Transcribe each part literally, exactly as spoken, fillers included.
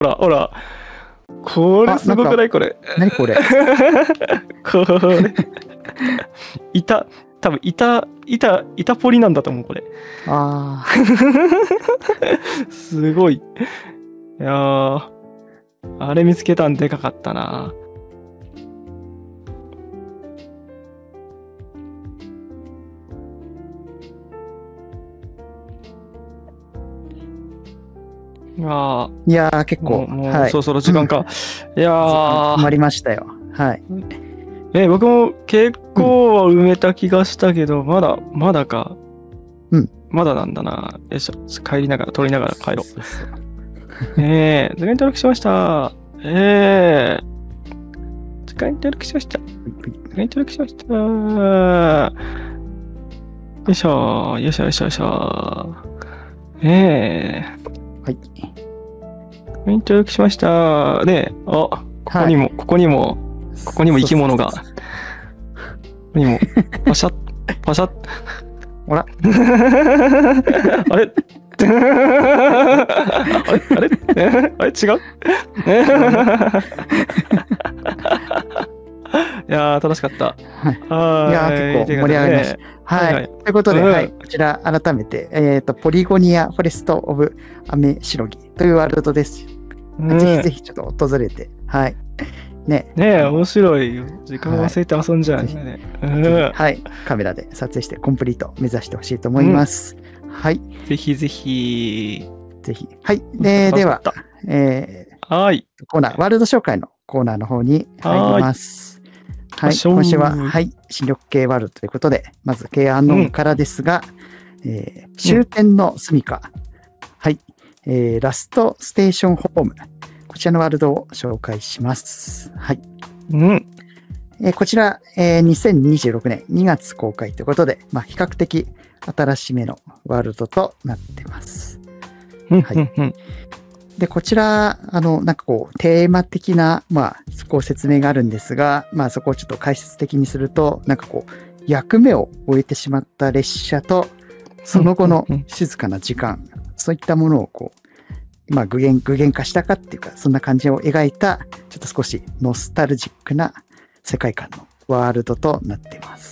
ほらほら、これすごくない？これ何これこれいた多分いたいたいたポリなんだと思うこれ。 あすごい。いやー、あれ見つけたんでかかったな。ああ、 いやー結構もう、もうはいそろそろ時間か。いやー、 決まりましたよ。はい。 え、僕も結構は埋めた気がしたけど、まだ、まだか。 うん。 まだなんだな。よいしょ。帰りながら、撮りながら帰ろう。 そうそうそうえー、図鑑登録しました。えー、図鑑登録しました。図鑑登録しました。よいしょ、よいしょ、よいしょ、よいしょ。えー、 はい。 図鑑登録しました。で、あ、ここにも、ここにも、ここにも生き物が。ここにも、パシャッ、パシャッ。 ほら。 あれあれあれあれ違ういやー、楽しかった。 はい。いやー、結構盛り上がりました。はい。はいはい、ということで、うん、はい、こちら改めて、えっと、ポリゴニア・フォレスト・オブ・アメシロギというワールドです。うん、ぜひぜひちょっと訪れて、はい。ねねえ、面白いよ。時間忘れて遊んじゃうね。 はい、はい。カメラで撮影してコンプリート目指してほしいと思います。うん、はい。 ぜひぜひ。 ぜひ。はい。で、では、えー、はい。 コーナー、ワールド紹介のコーナーの方に入ります。はい。今週は、はい。新緑系ワールドということで、まず、Kアンノーンからですが、うん、えー、終点の住処、うん、はい。えー、ラストステーションホーム。こちらのワールドを紹介します。はい。 うん。 えー、こちら、えー、にせんにじゅうろくねんにがつ公開ということで、まあ、比較的新しめのワールドとなってます。はい。で、こちら、あの、なんかこう、テーマ的な、まあ、こう説明があるんですが、まあ、そこをちょっと解説的にすると、なんかこう、役目を終えてしまった列車と、その後の静かな時間、そういったものをこう、まあ、具現、具現化したかっていうか、そんな感じを描いた、ちょっと少しノスタルジックな世界観のワールドとなっています。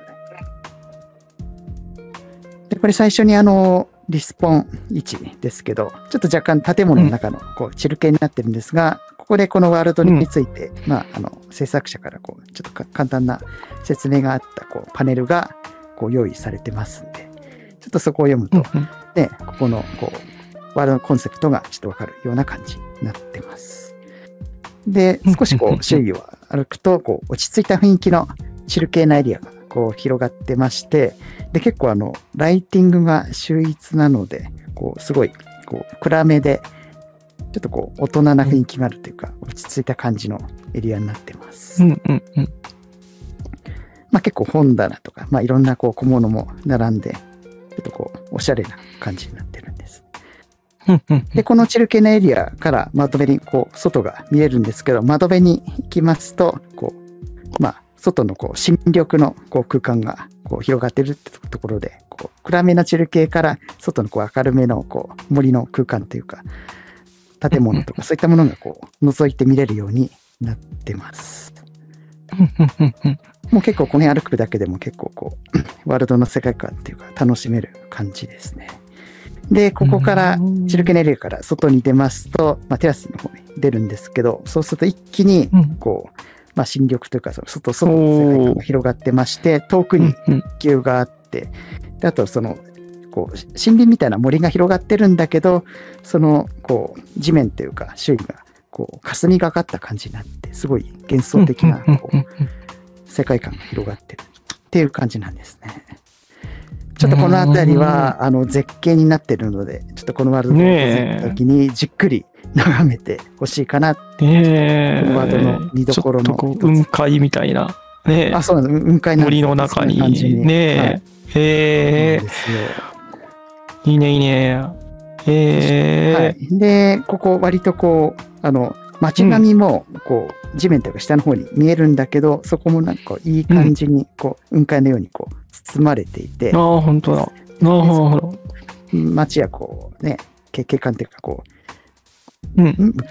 で、これ最初にあの、リスポン位置ですけど、ちょっと若干建物の中のこう、チル系になってるんですが、うん、ここでこのワールドについて、うん、まあ、あの、制作者からこう、ちょっと簡単な説明があった、こう、パネルが、こう、用意されてますんで、ちょっとそこを読むと、うん、で、ここの、こう、ワールドのコンセプトがちょっとわかるような感じになってます。で、少しこう、周囲を歩くと、こう、落ち着いた雰囲気のチル系なエリアが、こう、広がってまして、で、結構あの、ライティングが秀逸なので、こう、すごい、こう、暗めで、ちょっとこう、大人な雰囲気があるというか、落ち着いた感じのエリアになってます。 うんうんうん。 まあ結構本棚とか、まあいろんなこう、小物も並んで、ちょっとこう、おしゃれな感じになってるんです。で、このチル系なエリアから窓辺にこう、外が見えるんですけど、窓辺に行きますと、こう、まあ、外のこう新緑のこう空間がこう広がってるってところで、こう暗めなチル系から外のこう明るめのこう森の空間というか、建物とかそういったものがこう覗いて見れるようになってます。もう結構この辺歩くだけでも結構こうワールドの世界観っていうか楽しめる感じですね。で、ここからチル系のエリアから外に出ますと、まあ、テラスの方に出るんですけど、そうすると一気にこう、まあ、新緑というか、その外、外の世界観が広がってまして、遠くに気球があって、であとその、こう、森林みたいな森が広がってるんだけど、その、こう、地面というか、周囲が、こう、霞がかった感じになって、すごい幻想的な、こう、世界観が広がってるっていう感じなんですね。ちょっとこの辺りは、あの、絶景になってるので、ちょっとこのワールドを訪れた時にじっくり眺めてほしいかなって、 ね、 このワールドの見どころのちょっとこう雲海みたいな、ね、 あ、そうなんです。雲海なんです。 森の中に、 にね、はい、へえ、いいねいいね。へはい。で、ここ割とこう、あの、街並みも、こう、地面というか下の方に見えるんだけど、そこもなんかいい感じに、こう、雲海のようにこう、包まれていて。 ああ、本当だ。なるほど。 街やこう、ね、景観というかこう、 うん。 ん